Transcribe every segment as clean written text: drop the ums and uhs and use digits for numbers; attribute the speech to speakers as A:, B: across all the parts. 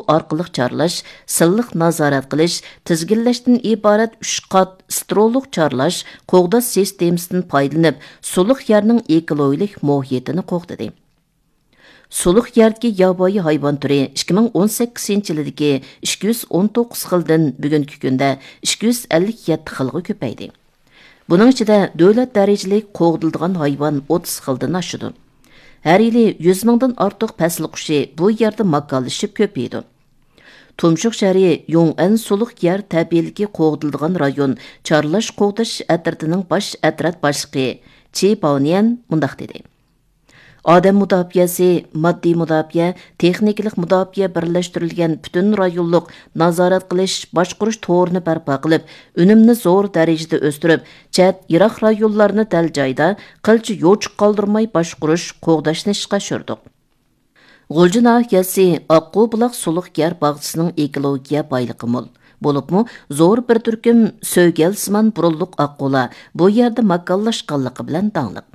A: orqali chorlash, silliq nazorat qilish, tizginlashdan iborat 3 qat strolliq chorlash, qo'g'dash sistemasidan foydalanib, suluq yerning ekologilik mohiyatini qo'g'dadi. Suluq yerdagi yovvoyi hayvon turi 2018-yildagi 219 xildan bugungi kunda 257 xilga ko'paydi. Buning ichida davlat darajali qo'g'diladigan hayvon 30 xildan oshadi. Har yili 100 mingdan ortiq fasl qushi bu yerda makonlashib ko'paydi. Tumshuq shahri Yong'an suluq yer tabiiyligi qo'g'diladigan rayon Chorlash qo'g'dash atratining bosh atrat boshlig'i Chi Paunian mundaq dedi. Odam mudofiasi, moddiy mudofaa, texnikalik mudofaa birlashtirilgan butun rayonlik nazorat qilish, boshqarish to'g'rini barpo qilib, unumni zo'r darajada o'stirib, chat Iroq rayonlarini dal joyda qilchi yo'chiq qoldirmay boshqarish, qo'g'dashni ishga tushirdik. G'ulji nahiyasi Oqqo'buloq suluq yer bog'chisining ekologiya boyligi mo'l. Bo'libmi, zo'r bir turkum so'galsimon burunliq oqqo'lar bu yerda makonlashganligi bilan dangliq.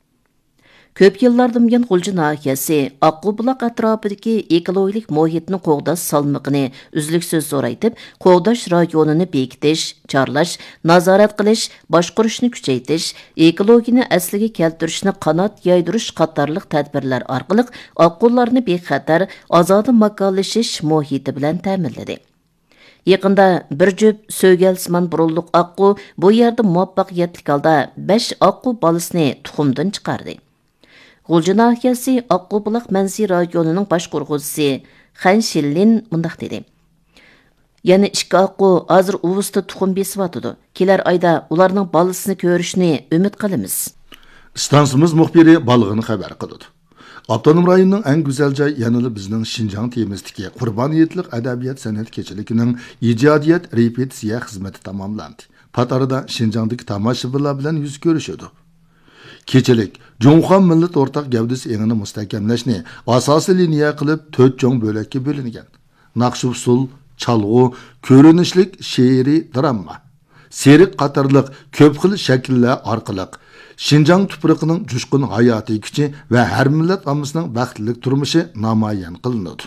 A: Köp yıllardan buyon G'ulji nahiyasi Oqqo'buloq atrofidagi ekologik muhitni qo'g'dash salmoqini uzluksiz zo'raytib, qo'g'dash rayonini bekitish, chorlash, nazorat qilish, boshqarishni kuchaytirish, ekologiyani asliga keltirishni qanot yaydirish qatorliq tadbirlar orqali oqqo'larni bexatar, ozoda makonlashish muhiti bilan ta'minladi. Yaqinda bir jup so'galsimon burunliq oqqo bu yerda muvaffaqiyatli holda 5 oqqo bolasini tuxumdan chiqardi. G'ulji nahiyasi Oqqo'buloq manziy rayonining boshqaruvchisi Xan Shillin mundaq dedi. Yana 2 oqqo hozir uvusda tuxum besyotidi. Kelar oyda ularning bolasini ko'rishni umid qilamiz.
B: Stansimiz muxbiri balığını xabar qildi. Avtonom rayonning eng go'zal joy yanada bizning Xinjiang temizdagi qurboniyatlik adabiyot san'at kechaligining ijodiyat repetitsiya xizmati tamomlandi. Patarida Xinjiangdagi tomoshabinlar bilan yuz ko'rishdi. Keçilik, Jonxan millat ortaq gavdisi engini mustahkamlashni asosiy liniya qilib 4 cho'ng bo'lakka bo'lingan. Naqsh usul, chalg'u, ko'rinishlik she'riy drama, serik qatorliq ko'p xil shakllar orqali Xinjiang tuproqining jushqun hayotiy kuchi va har millat ommasining baxtli turmushi namoyon qilinadi.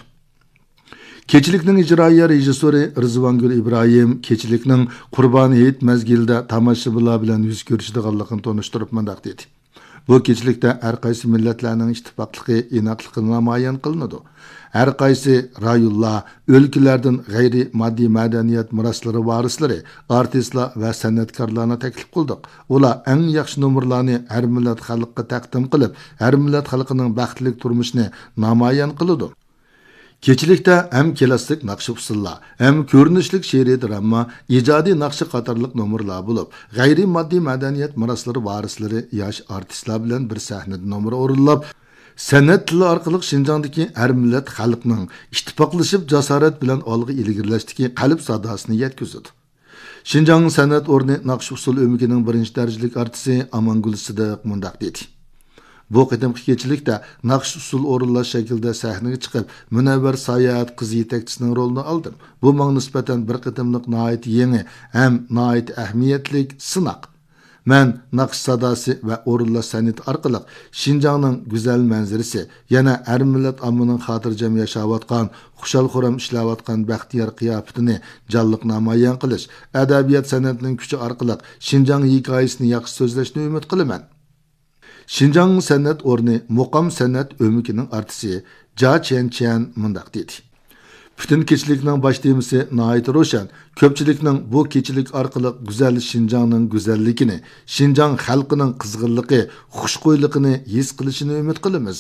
B: Keçilikning ijroiya rejissyori Rizvangul Ibrohim Keçilikning Qurbon hayit mazgilida tomoshabinlar bilan yuz ko'rishdiganligini tonishtirib mundaq dedi. Bu keçilikda har qaysi millatlarning ittifoqligi, inoqligi namoyon qilinadi. Har qaysi rayonlar, o'lkalardan g'ayri moddiy madaniyat meroslari varislari, artistlar va san'atkorlarni taklif qildik. Ular eng yaxshi nomerlarni har millat xalqqa taqdim qilib, har millat xalqining baxtli turmushini namoyon qiladi. Keçilikda hem kelaslik naqshi usullar, hem ko'rinishlik she'riy drama, ijodiy naqshi qatorliq nomerlar bo'lib, g'ayri moddiy madaniyat meroslari varislari yosh artistlar bilan bir sahnada nomer o'rinlab, san'at tili orqali Xinjiangdagi har millat xalqning ittifoqlashib jasorat bilan olg'a ilgirlashdagi qalb sadosini yetkazadi. Xinjiang san'at o'rni naqsh usul o'migining birinchi darajalik artisti Amangul Sidiq mundaq dedi. Bu qadimki keçilikda naqsh usul o'rinlash shaklida sahnaga chiqib, Munavvar Sayohat qiz yetakchisining rolini oldim. Bu menga nisbatan bir qadimlik nihoyat yangi ham nihoyat ahamiyatli sinoq. Men naqsh sadosi va o'rinlash san'ati orqali Xinjiangning go'zal manzarasi, yana har millat ommaning xotirjam yashayotgan, xushal-xuram ishlayotgan baxtiyor qiyofatini jonliq namoyon qilish, adabiyot san'atining kuchi orqali Xinjiang hikoyasini yaxshi so'zlashni umid qilaman. Xinjiang san'at o'rni muqam san'at o'mikining artisti Ja Chen mundaq dedi. Bütün keçilikning bosh temasi nihoyat ro'shan. Ko'pchilikning bu keçilik orqali go'zal Xinjiangning go'zalligini, Xinjiang xalqining qizg'inligi, xushqo'yligini his qilishini umid qilamiz.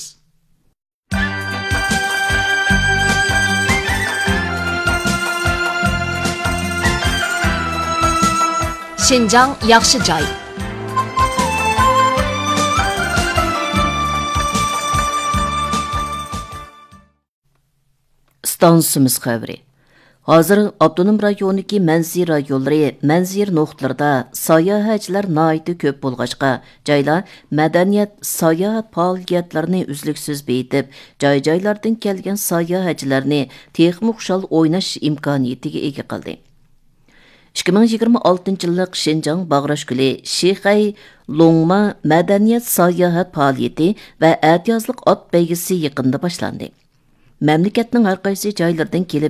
C: Xinjiang yaxshi joy.
A: Stansimiz xəbəri. Hazır Avtonom rayonidagi manzir rayonlari, manzir nuqtalarida sayohatchilar nihoyatda ko'p bo'lg'achqa, joylar madaniyat, sayohat faoliyatlarini uzluksiz beyitib, joy-joylardan kelgan sayohatchilarni texnik xushal o'ynash imkoniyatiga ega qildi. 2026-yillik Xinjiang Bag'rash kuni Shixay Longma madaniyat sayohat faoliyati va atiyozlik ot baygisi yaqinda boshlandi. Memleketning har qaysi joylardan kelib